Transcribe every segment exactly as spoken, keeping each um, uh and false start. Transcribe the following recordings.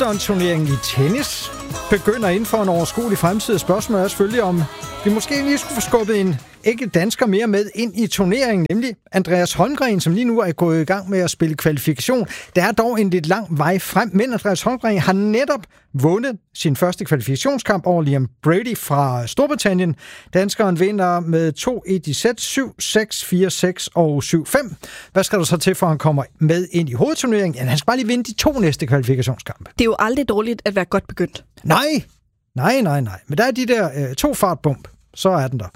Wimbledon-turneringen i tennis begynder inden for en overskuelig fremtid. Spørgsmålet er selvfølgelig, om vi måske lige skulle få skubbet en enkelt dansker mere med ind i turneringen, nemlig Andreas Holmgren, som lige nu er gået i gang med at spille kvalifikation. Der er dog en lidt lang vej frem, men Andreas Holmgren har netop vundet sin første kvalifikationskamp over Liam Brady fra Storbritannien. Danskeren vinder med to et i sæt, syv seks, fire seks og syv fem. Hvad skal der så til, for at han kommer med ind i hovedturneringen? Ja, han skal bare lige vinde de to næste kvalifikationskampe. Det er jo aldrig dårligt at være godt begyndt. Nej, nej, nej, nej. Men der er de der øh, to fartbump. Så er den der.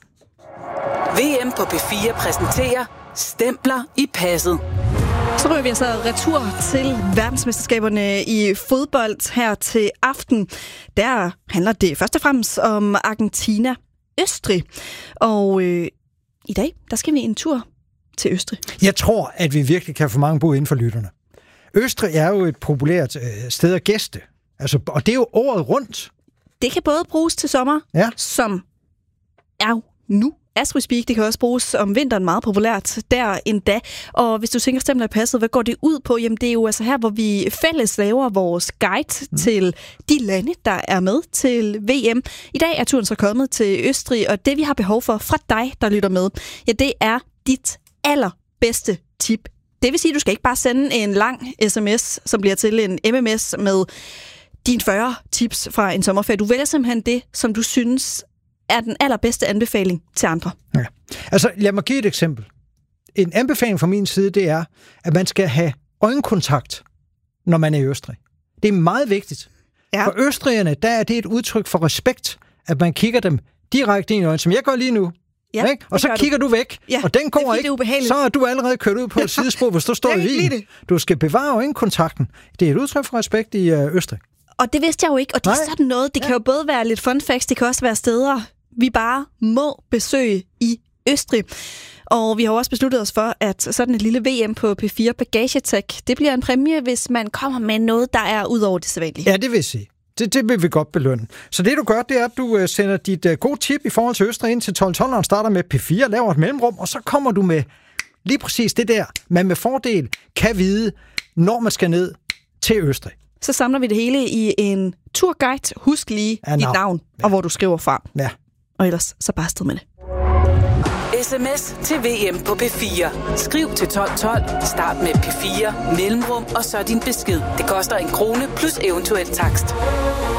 V M på P fire præsenterer Stempler i passet. Så ryger vi altså retur til verdensmesterskaberne i fodbold her til aften. Der handler det først og fremmest om Argentina, Østrig. Og øh, i dag, der skal vi en tur til Østrig. Jeg tror, at vi virkelig kan få mange bud inden for lytterne. Østrig er jo et populært øh, sted at gæste. Altså, og det er jo året rundt. Det kan både bruges til sommer, ja. som er jo nu. As we speak, det kan også bruges om vinteren meget populært der endda. Og hvis du tænker Stempler i passet, hvad går det ud på? Jamen det er jo altså her, hvor vi fælles laver vores guide mm. til de lande, der er med til V M. I dag er turen så kommet til Østrig, og det vi har behov for fra dig, der lytter med, ja det er dit allerbedste tip. Det vil sige, at du skal ikke bare sende en lang sms, som bliver til en M M S med dine fyrre tips fra en sommerferie. Du vælger simpelthen det, som du synes er den allerbedste anbefaling til andre. Ja. Altså, lad mig give et eksempel. En anbefaling fra min side, det er, at man skal have øjenkontakt, når man er i Østrig. Det er meget vigtigt. Ja. For østrigerne, der er det et udtryk for respekt, at man kigger dem direkte ind i øjnene, som jeg gør lige nu. Ja, ikke? Og så kigger du, du væk, ja, og den går ikke, så er du allerede kørt ud på et sidespor, hvis du står i Wien. Du skal bevare øjenkontakten. Det er et udtryk for respekt i øh, Østrig. Og det vidste jeg jo ikke, og det Nej. er sådan noget, det ja. kan jo både være lidt fun facts, det kan også være steder, vi bare må besøge i Østrig. Og vi har også besluttet os for, at sådan et lille V M på P fire Bagagetech, det bliver en præmie, hvis man kommer med noget, der er ud over det sædvanlige. Ja, det vil jeg sige. Det, det vil vi godt belønne. Så det du gør, det er, at du sender dit uh, gode tip i forhold til Østrig ind til tolv tolv, og starter med P fire, laver et mellemrum, og så kommer du med lige præcis det der, man med fordel kan vide, når man skal ned til Østrig. Så samler vi det hele i en turguide. Husk lige ja, dit navn, ja. og hvor du skriver fra. Ja. Og ellers så bare afsted med det. sms til V M på P fire. Skriv til tolv tolv, start med P fire, mellemrum og så din besked. Det koster en krone plus eventuel takst.